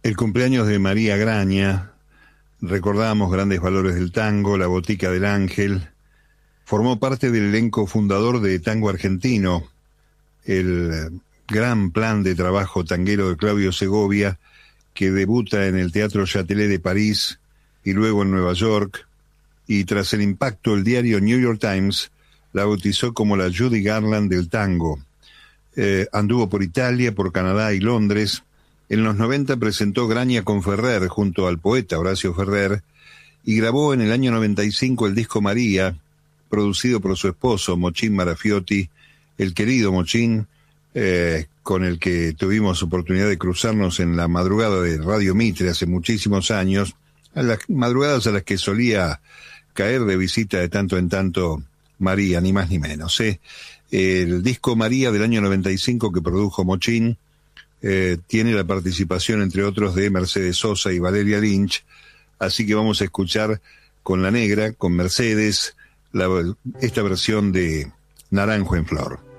El cumpleaños de María Graña, recordamos grandes valores del tango, La Botica del Ángel, formó parte del elenco fundador de Tango Argentino, el gran plan de trabajo tanguero de Claudio Segovia, que debuta en el Teatro Châtelet de París y luego en Nueva York, y tras el impacto el diario New York Times la bautizó como la Judy Garland del tango. Anduvo por Italia, por Canadá y Londres. En los 90 presentó Graña con Ferrer junto al poeta Horacio Ferrer y grabó en el año 95 el disco María, producido por su esposo Mochín Marafiotti, el querido Mochín, con el que tuvimos oportunidad de cruzarnos en la madrugada de Radio Mitre hace muchísimos años, a las madrugadas a las que solía caer de visita de tanto en tanto María, ni más ni menos. El disco María del año 95 que produjo Mochín tiene la participación, entre otros, de Mercedes Sosa y Valeria Lynch, así que vamos a escuchar con La Negra, con Mercedes, esta versión de Naranjo en Flor.